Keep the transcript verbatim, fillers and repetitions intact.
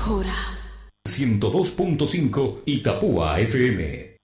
hora. ciento dos punto cinco Itapúa F M.